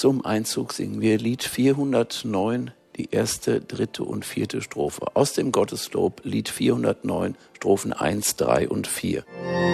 zum Einzug singen wir Lied 409, die erste, dritte und vierte Strophe. Aus dem Gotteslob, Lied 409, Strophen 1, 3 und 4.